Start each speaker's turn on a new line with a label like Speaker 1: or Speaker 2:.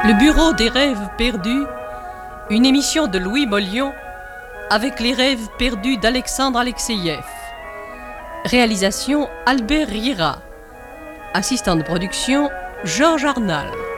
Speaker 1: Le Bureau des rêves perdus, une émission de Louis Mollion avec les rêves perdus d'Alexandre Alexeïev. Réalisation Albert Riera. Assistant de production Georges Arnal.